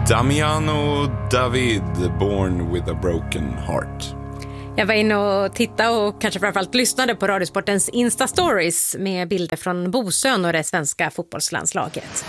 Damiano David, Born with a Broken Heart. Jag var inne och tittade och kanske framförallt lyssnade på Radiosportens Insta-stories med bilder från Bosön och det svenska fotbollslandslaget.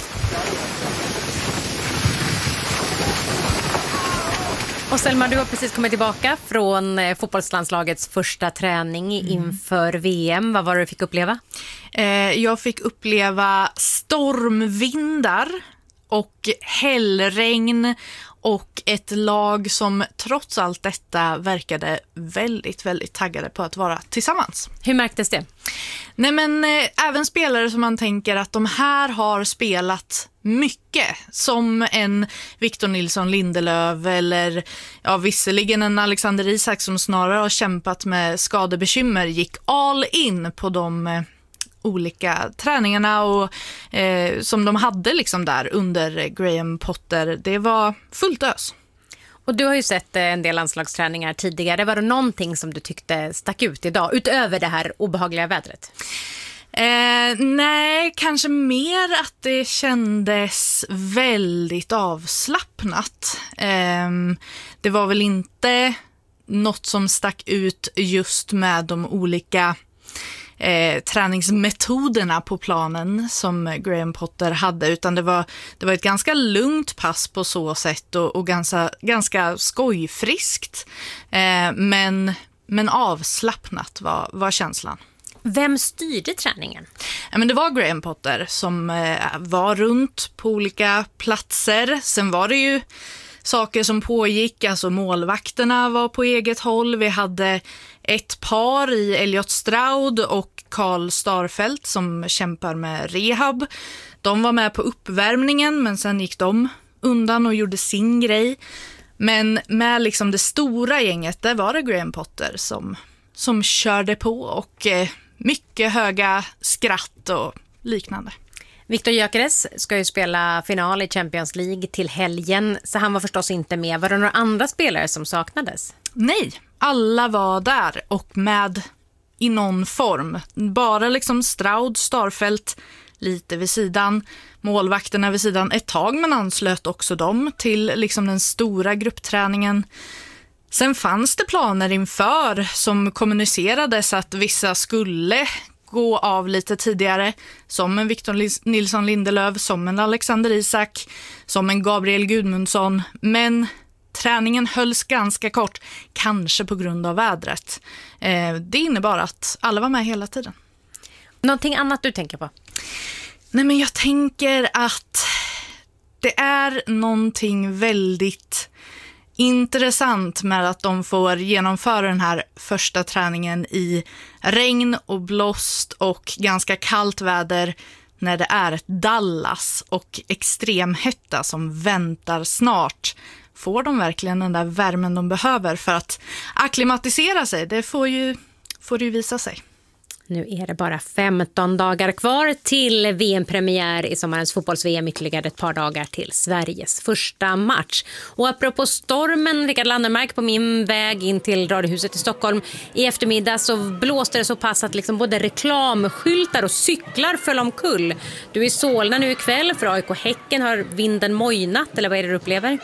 Och Selma, du har precis kommit tillbaka från fotbollslandslagets första träning inför VM. Vad var det du fick uppleva? Jag fick uppleva stormvindar och hällregn och ett lag som trots allt detta verkade väldigt, väldigt taggade på att vara tillsammans. Hur märktes det? Nej, men även spelare som man tänker att de här har spelat mycket, som en Victor Nilsson Lindelöf eller visserligen en Alexander Isak som snarare har kämpat med skadebekymmer, gick all in på de olika träningarna och som de hade liksom där under Graham Potter. Det var fullt ös. Och du har ju sett en del landslagsträningar tidigare. Var det någonting som du tyckte stack ut idag utöver det här obehagliga vädret? Nej, kanske mer att det kändes väldigt avslappnat. Det var väl inte något som stack ut just med de olika träningsmetoderna på planen som Graham Potter hade, utan det var ett ganska lugnt pass på så sätt och ganska skojfriskt, men avslappnat var känslan. Vem styrde träningen? Ja, men det var Graham Potter som var runt på olika platser. Sen var det ju saker som pågick, alltså målvakterna var på eget håll. Vi hade ett par i Elliot Stroud och Karl Starfelt som kämpar med rehab. De var med på uppvärmningen, men sen gick de undan och gjorde sin grej. Men med liksom det stora gänget, där var det Graham Potter som körde på, och mycket höga skratt och liknande. Viktor Gyökeres ska ju spela final i Champions League till helgen, så han var förstås inte med. Var det några andra spelare som saknades? Nej, alla var där och med i någon form. Bara liksom Stroud, Starfelt lite vid sidan, målvakterna vid sidan ett tag, men anslöt också dem till liksom den stora gruppträningen. Sen fanns det planer inför som kommunicerades att vissa skulle gå av lite tidigare, som en Victor Nilsson Lindelöf, som en Alexander Isak, som en Gabriel Gudmundsson, men träningen hölls ganska kort, kanske på grund av vädret. Det innebar att alla var med hela tiden. Någonting annat du tänker på? Nej, men jag tänker att det är någonting väldigt intressant med att de får genomföra den här första träningen i regn och blåst och ganska kallt väder när det är ett Dallas och extremhetta som väntar snart. Får de verkligen den där värmen de behöver för att akklimatisera sig? Det får ju visa sig. Nu är det bara 15 dagar kvar till VM-premiär i sommarens fotbolls-VM, ytterligare ett par dagar till Sveriges första match. Och apropå stormen, Rickard Landermark, på min väg in till Radiohuset i Stockholm i eftermiddag så blåste det så pass att liksom både reklamskyltar och cyklar föll omkull. Du är i Solna nu ikväll för AIK Häcken. Har vinden mojnat, eller vad är det du upplever?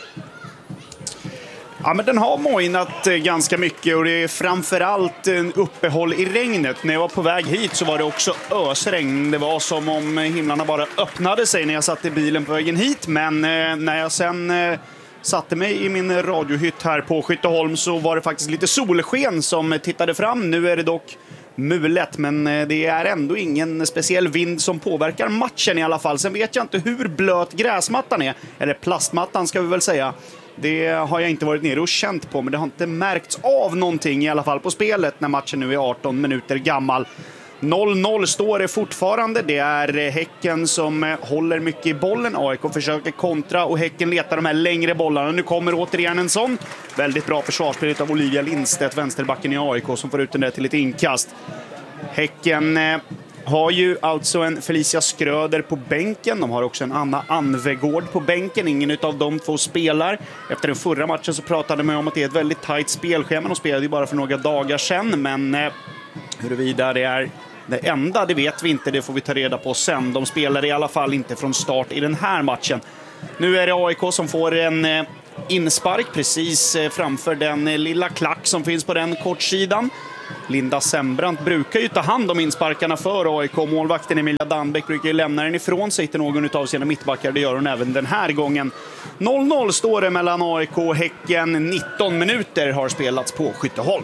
Ja, men den har mojnat ganska mycket och det är framförallt en uppehåll i regnet. När jag var på väg hit så var det också ösregn. Det var som om himlarna bara öppnade sig när jag satt i bilen på vägen hit. Men när jag sen satte mig i min radiohytt här på Skytteholm så var det faktiskt lite solsken som tittade fram. Nu är det dock mulet, men det är ändå ingen speciell vind som påverkar matchen i alla fall. Sen vet jag inte hur blöt gräsmattan är, eller plastmattan ska vi väl säga. Det har jag inte varit nere och känt på, men det har inte märkts av någonting i alla fall på spelet när matchen nu är 18 minuter gammal. 0-0 står det fortfarande. Det är Häcken som håller mycket i bollen. AIK försöker kontra och Häcken letar de här längre bollarna. Nu kommer återigen en sån. Väldigt bra försvarsspel av Olivia Lindstedt, vänsterbacken i AIK, som får ut den där till ett inkast. Häcken har ju alltså en Felicia Skröder på bänken. De har också en Anna Anvegård på bänken. Ingen av de två spelar. Efter den förra matchen så pratade man om att det är ett väldigt tajt spelschema. De spelade ju bara för några dagar sedan. Men huruvida det är det enda, det vet vi inte. Det får vi ta reda på sen. De spelar i alla fall inte från start i den här matchen. Nu är det AIK som får en inspark precis framför den lilla klack som finns på den kortsidan. Linda Sembrant brukar ju ta hand om insparkarna för AIK. Målvakten Emilia Danbeck brukar ju lämna den ifrån sig till någon av sina mittbackar. Det gör hon även den här gången. 0-0 står det mellan AIK och Häcken. 19 minuter har spelats på Skytteholm.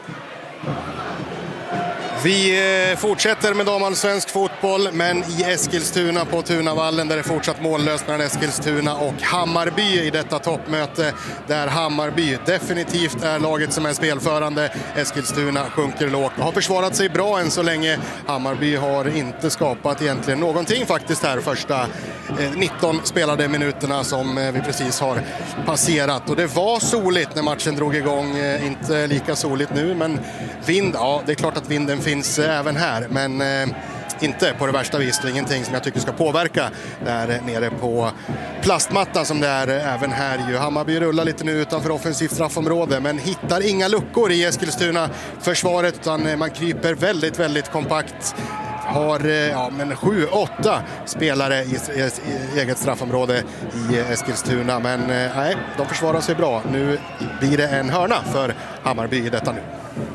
Vi fortsätter med damallsvensk fotboll, men i Eskilstuna på Tunavallen där det är fortsatt mållöst mellan Eskilstuna och Hammarby i detta toppmöte, där Hammarby definitivt är laget som är spelförande. Eskilstuna sjunker lågt och har försvarat sig bra än så länge. Hammarby har inte skapat egentligen någonting faktiskt här första 19 spelade minuterna som vi precis har passerat. Och det var soligt när matchen drog igång, inte lika soligt nu, men vind, ja det är klart att vinden finns även här, men inte på det värsta vis. Ingenting som jag tycker ska påverka där nere på plastmattan som det är även här. Hammarby rullar lite nu utanför offensivt straffområde, men hittar inga luckor i Eskilstuna försvaret, utan man kryper väldigt, väldigt kompakt. Har 7-8 spelare i eget straffområde i Eskilstuna, men nej, de försvarar sig bra. Nu blir det en hörna för Hammarby i detta nu.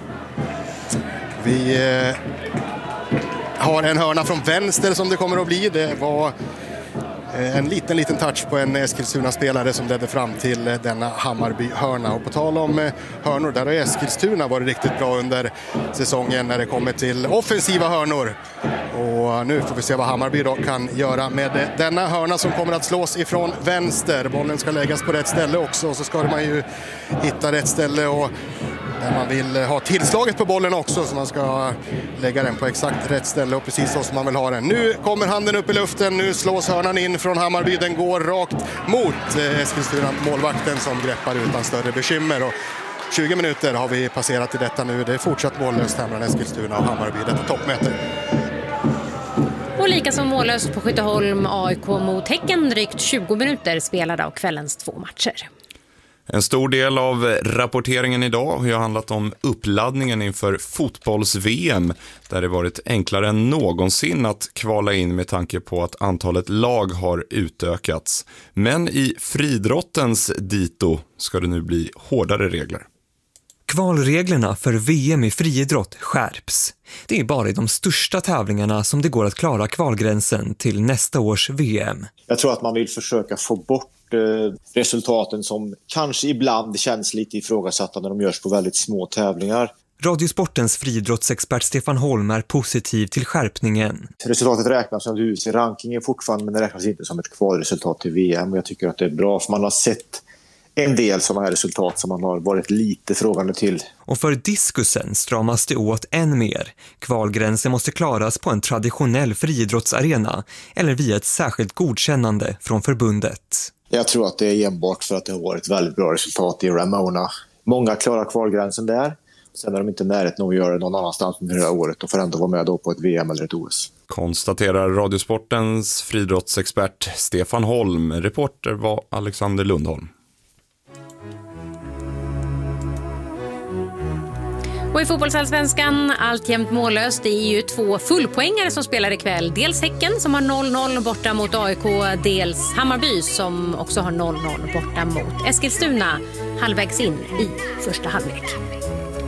Vi har en hörna från vänster som det kommer att bli. Det var en liten touch på en Eskilstuna-spelare som ledde fram till denna Hammarby-hörna. Och på tal om hörnor, där har Eskilstuna varit riktigt bra under säsongen när det kommer till offensiva hörnor. Och nu får vi se vad Hammarby då kan göra med denna hörna som kommer att slås ifrån vänster. Bollen ska läggas på rätt ställe också, och så ska man ju hitta rätt ställe och där man vill ha tillslaget på bollen också, så man ska lägga den på exakt rätt ställe och precis så som man vill ha den. Nu kommer handen upp i luften, nu slås hörnan in från Hammarby. Den går rakt mot Eskilstuna, målvakten som greppar utan större bekymmer. Och 20 minuter har vi passerat i detta nu. Det är fortsatt mållöst mellan Eskilstuna och Hammarby i detta toppmöte. Och lika som mållöst på Skytteholm, AIK mot Häcken, drygt 20 minuter spelade av kvällens 2 matcher. En stor del av rapporteringen idag har handlat om uppladdningen inför fotbolls-VM, där det varit enklare än någonsin att kvala in med tanke på att antalet lag har utökats. Men i friidrottens dito ska det nu bli hårdare regler. Kvalreglerna för VM i friidrott skärps. Det är bara i de största tävlingarna som det går att klara kvalgränsen till nästa års VM. Jag tror att man vill försöka få bort resultaten som kanske ibland känns lite ifrågasatta när de görs på väldigt små tävlingar. Radiosportens friidrottsexpert Stefan Holm är positiv till skärpningen. Resultatet räknas som hus i rankingen fortfarande, men det räknas inte som ett kvalresultat till VM. Jag tycker att det är bra, för man har sett en del sådana här resultat som man har varit lite frågande till. Och för diskusen stramas det åt än mer. Kvalgränsen måste klaras på en traditionell friidrottsarena eller via ett särskilt godkännande från förbundet. Jag tror att det är enbart för att det har varit väldigt bra resultat i Ramona. Många klarar kvalgränsen där. Sen är de inte närheten att göra det någon annanstans under hela året och får ändå vara med då på ett VM eller ett OS. Konstaterar Radiosportens friidrottsexpert Stefan Holm. Reporter var Alexander Lundholm. Och i fotbollsallsvenskan alltjämt mållöst. Det är ju 2 fullpoängare som spelar ikväll. Dels Häcken som har 0-0 borta mot AIK. Dels Hammarby som också har 0-0 borta mot Eskilstuna halvvägs in i första halvlek.